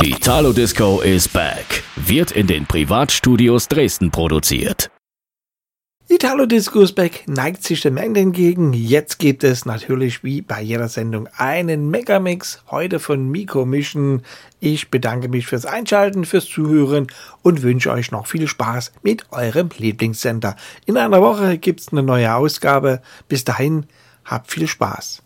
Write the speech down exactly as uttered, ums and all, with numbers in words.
Italo Disco is back. Wird in den Privatstudios Dresden produziert. Italo Disco is back neigt sich dem Ende entgegen. Jetzt gibt es natürlich wie bei jeder Sendung einen Megamix, heute von Miko Mission. Ich bedanke mich fürs Einschalten, fürs Zuhören und wünsche euch noch viel Spaß mit eurem Lieblingssender. In einer Woche gibt's eine neue Ausgabe. Bis dahin, habt viel Spaß.